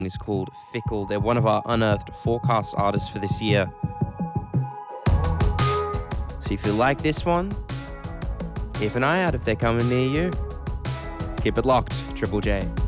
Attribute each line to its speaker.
Speaker 1: is called Fickle. They're one of our unearthed forecast artists for this year. So if you like this one, keep an eye out if they're coming near you. Keep it locked, Triple J.